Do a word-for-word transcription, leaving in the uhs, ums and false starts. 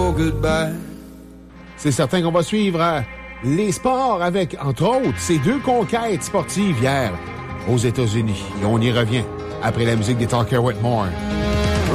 your goodbye. C'est certain qu'on va suivre euh, les sports avec, entre autres, ces deux conquêtes sportives hier aux États-Unis. Et on y revient après la musique des Talker Whitmore.